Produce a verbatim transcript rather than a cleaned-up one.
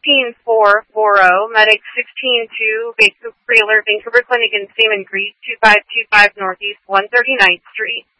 sixteen four forty, Medic sixteen two, Vancouver Vancouver Clinic in Salmon Creek, two five two five Northeast one thirty-ninth Street.